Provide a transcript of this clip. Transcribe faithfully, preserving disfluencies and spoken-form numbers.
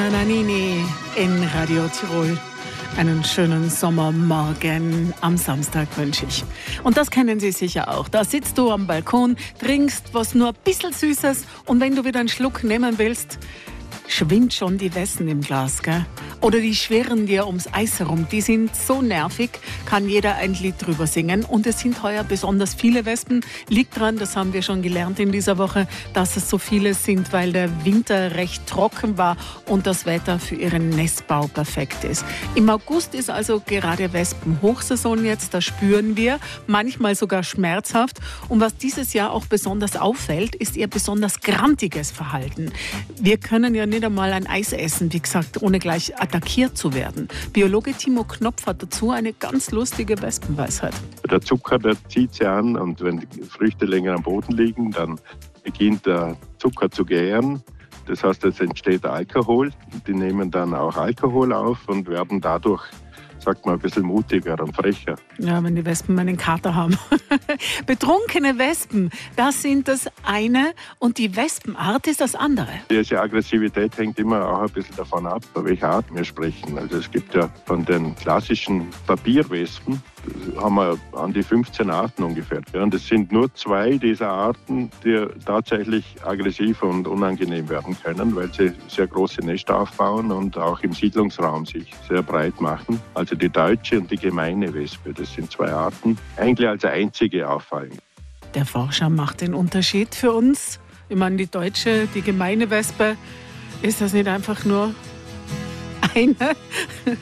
Nanini in Radio Tirol. Einen schönen Sommermorgen am Samstag wünsche ich. Und das kennen Sie sicher auch. Da sitzt du am Balkon, trinkst was nur ein bisschen Süßes und wenn du wieder einen Schluck nehmen willst, schwimmt schon die Wespen im Glas, gell? Oder die schwirren dir ums Eis herum. Die sind so nervig, kann jeder ein Lied drüber singen. Und es sind heuer besonders viele Wespen. Liegt daran, das haben wir schon gelernt in dieser Woche, dass es so viele sind, weil der Winter recht trocken war und das Wetter für ihren Nestbau perfekt ist. Im August ist also gerade Wespenhochsaison jetzt, das spüren wir, manchmal sogar schmerzhaft. Und was dieses Jahr auch besonders auffällt, ist ihr besonders grantiges Verhalten. Wir können ja nicht einmal ein Eis essen, wie gesagt, ohne gleich attackiert zu werden. Biologe Timo Knopf hat dazu eine ganz lustige Wespenweisheit. Der Zucker, der zieht sie an und wenn die Früchte länger am Boden liegen, dann beginnt der Zucker zu gären. Das heißt, es entsteht Alkohol. Die nehmen dann auch Alkohol auf und werden dadurch, sagt man, ein bisschen mutiger und frecher. Ja, wenn die Wespen einen Kater haben. Betrunkene Wespen, das sind das eine und die Wespenart ist das andere. Diese Aggressivität hängt immer auch ein bisschen davon ab, bei welcher Art wir sprechen. Also es gibt ja von den klassischen Papierwespen, haben wir an die fünfzehn Arten ungefähr. Ja, und es sind nur zwei dieser Arten, die tatsächlich aggressiv und unangenehm werden können, weil sie sehr große Nester aufbauen und auch im Siedlungsraum sich sehr breit machen. Also die deutsche und die gemeine Wespe, das sind zwei Arten, eigentlich als einzige auffallen. Der Forscher macht den Unterschied für uns. Ich meine, die deutsche, die gemeine Wespe, ist das nicht einfach nur eine?